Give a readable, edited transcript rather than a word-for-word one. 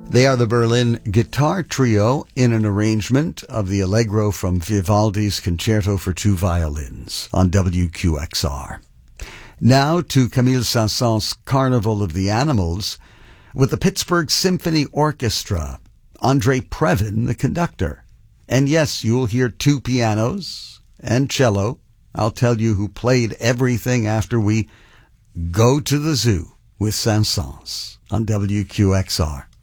They are the Berlin Guitar Trio in an arrangement of the Allegro from Vivaldi's Concerto for Two Violins on WQXR. Now to Camille Saint-Saëns' Carnival of the Animals with the Pittsburgh Symphony Orchestra, Andre Previn, the conductor. And yes, you'll hear two pianos and cello. I'll tell you who played everything after we go to the zoo with Saint-Saëns on WQXR.